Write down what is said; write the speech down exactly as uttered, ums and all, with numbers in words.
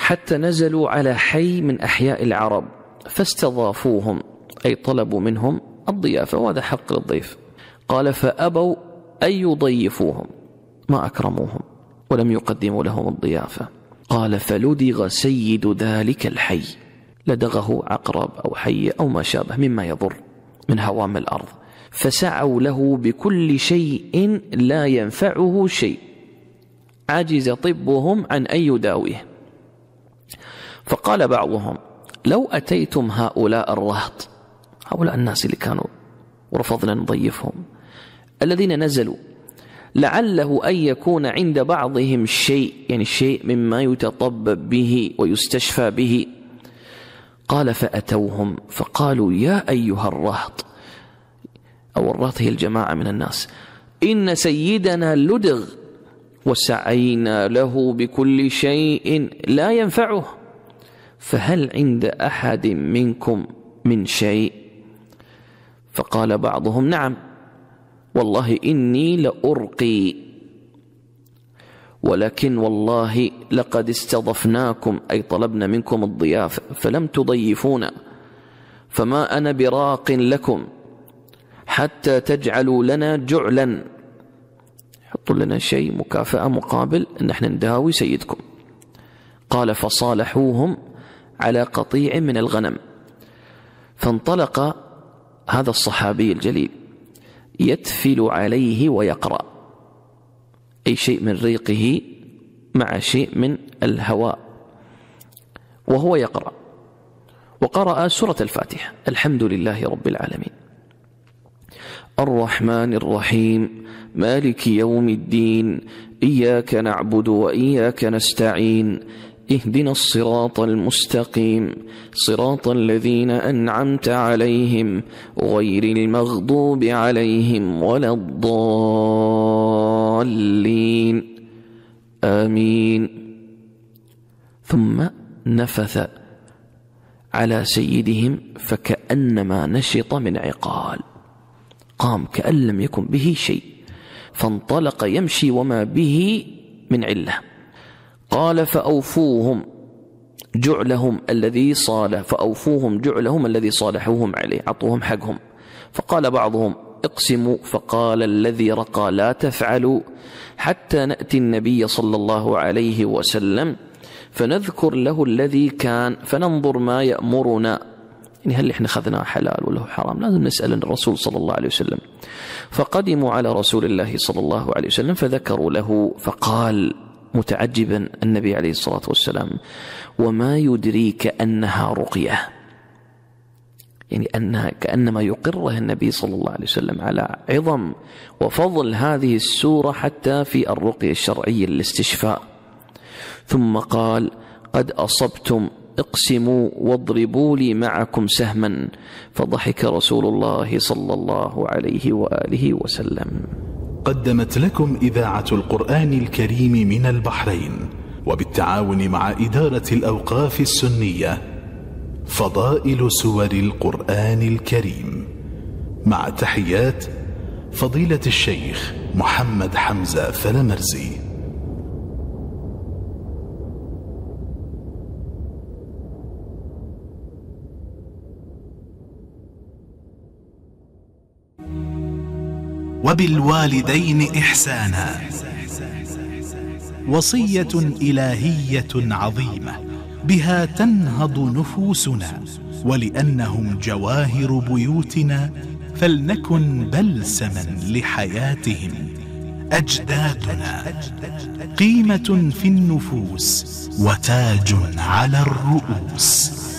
حتى نزلوا على حي من أحياء العرب فاستضافوهم، أي طلبوا منهم الضيافة، وهذا حق للضيف. قال فأبوا أن يضيفوهم، ما أكرموهم ولم يقدموا لهم الضيافة. قال فلدغ سيد ذلك الحي، لدغه عقرب أو حية أو ما شابه مما يضر من هوام الأرض، فسعوا له بكل شيء لا ينفعه شيء، عجز طبهم عن أن يداويه. فقال بعضهم لو أتيتم هؤلاء الرهط، هؤلاء الناس اللي كانوا ورفضنا نضيفهم الذين نزلوا، لعله أن يكون عند بعضهم شيء، يعني شيء مما يتطبب به ويستشفى به. قال فأتوهم فقالوا يا أيها الرهط، أو الرهط هي الجماعة من الناس، إن سيدنا لدغ وسعينا له بكل شيء لا ينفعه، فهل عند أحد منكم من شيء؟ فقال بعضهم نعم والله إني لأرقي، ولكن والله لقد استضفناكم، أي طلبنا منكم الضيافة فلم تضيفونا، فما أنا براق لكم حتى تجعلوا لنا جعلا، حطوا لنا شيء مكافأة مقابل أن احنا نداوي سيدكم. قال فصالحوهم على قطيع من الغنم، فانطلق هذا الصحابي الجليل يتفل عليه ويقرأ، أي شيء من ريقه مع شيء من الهواء وهو يقرأ، وقرأ سورة الفاتحة الحمد لله رب العالمين الرحمن الرحيم مالك يوم الدين إياك نعبد وإياك نستعين اهدنا الصراط المستقيم صراط الذين أنعمت عليهم غير المغضوب عليهم ولا الضالين آمين. ثم نفث على سيدهم فكأنما نشط من عقال، قام كأن لم يكن به شيء، فانطلق يمشي وما به من علة. قال فأوفوهم جعلهم الذي صالح فأوفوهم جعلهم الذي صالحوهم عليه، عطوهم حقهم. فقال بعضهم اقسموا، فقال الذي رقى لا تفعلوا حتى نأتي النبي صلى الله عليه وسلم فنذكر له الذي كان فننظر ما يأمرنا، يعني هل احنا خذناه حلال ولا حرام، لازم نسأل الرسول صلى الله عليه وسلم. فقدموا على رسول الله صلى الله عليه وسلم فذكروا له، فقال متعجبا النبي عليه الصلاة والسلام وما يدريك أنها رقية، يعني أنها كأنما يقره النبي صلى الله عليه وسلم على عظم وفضل هذه السورة حتى في الرقية الشرعية للاستشفاء. ثم قال قد أصبتم اقسموا واضربوا لي معكم سهما، فضحك رسول الله صلى الله عليه وآله وسلم. قدمت لكم إذاعة القرآن الكريم من البحرين وبالتعاون مع إدارة الأوقاف السنية فضائل سور القرآن الكريم، مع تحيات فضيلة الشيخ محمد حمزة فلمرزي. وبالوالدين إحسانا، وصية إلهية عظيمة بها تنهض نفوسنا، ولأنهم جواهر بيوتنا فلنكن بلسما لحياتهم. أجدادنا قيمة في النفوس وتاج على الرؤوس.